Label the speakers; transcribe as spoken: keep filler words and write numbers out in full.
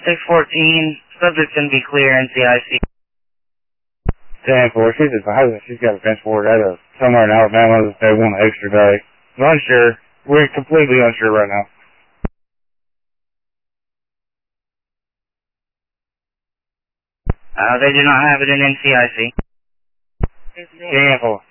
Speaker 1: six fourteen, subject's going to be clear N C I C.
Speaker 2: ten four, she's advising she's got a bench board out of somewhere in Alabama that they want an extra day. I'm unsure. We're completely unsure right now.
Speaker 1: Uh, they do not have it in N C I C.
Speaker 2: ten four.